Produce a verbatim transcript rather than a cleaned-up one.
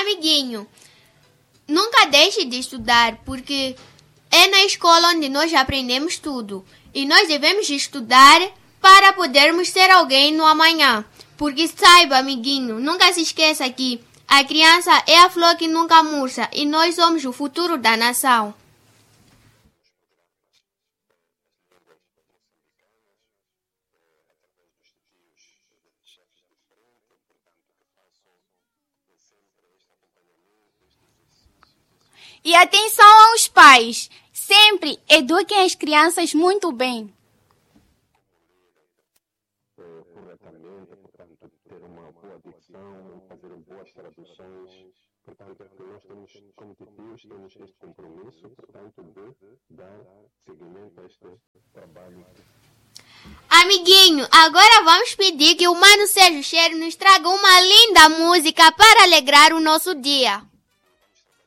Amiguinho, nunca deixe de estudar, porque é na escola onde nós aprendemos tudo. E nós devemos estudar para podermos ser alguém no amanhã. Porque saiba, amiguinho, nunca se esqueça que a criança é a flor que nunca murcha e nós somos o futuro da nação. E atenção aos pais, sempre eduquem as crianças muito bem. Corretamente, portanto, ter uma boa dicção, fazer boas traduções, portanto, nós temos, como tios, temos este compromisso, portanto, de dar seguimento a este trabalho. Amiguinho, agora vamos pedir que o Mano Sérgio Cheiro nos traga uma linda música para alegrar o nosso dia.